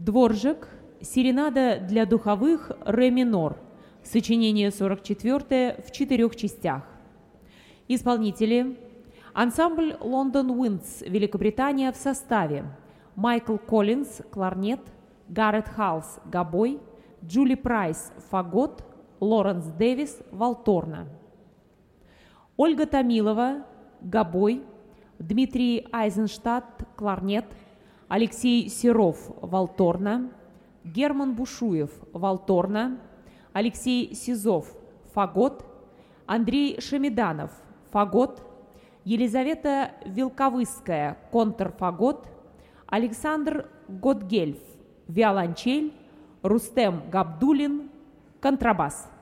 Дворжак, серенада для духовых, ре минор, сочинение 44 в 4 частях. Исполнители: ансамбль London Winds, Великобритания в составе: Майкл Коллинз, кларнет, Гаррет Халс, гобой, Джули Прайс, фагот, Лоренс Дэвис, валторна. Ольга Томилова, гобой, Дмитрий Айзенштадт, кларнет, Алексей Серов, валторна, Герман Бушуев, валторна, Алексей Сизов, фагот, Андрей Шамиданов, фагот, Елизавета Велковыская, контрфагот, Александр Готгельф, виолончель, Рустем Габдулин, контрабас.